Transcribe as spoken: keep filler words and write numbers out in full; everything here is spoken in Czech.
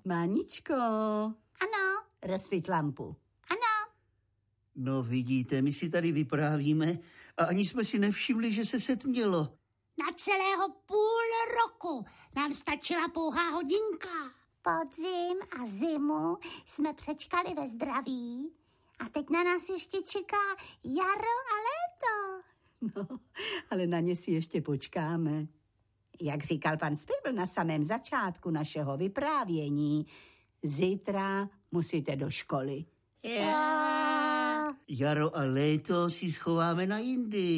Máničko. Ano. Rozsvít lampu. Ano. No vidíte, my si tady vyprávíme a ani jsme si nevšimli, že se setmělo. Na celého půl roku nám stačila pouhá hodinka. Podzim a zimu jsme přečkali ve zdraví a teď na nás ještě čeká jaro a léto. No, ale na ně si ještě počkáme. Jak říkal pan Spibl na samém začátku našeho vyprávění, zítra musíte do školy. Já. Jaro a léto si schováme na jindy.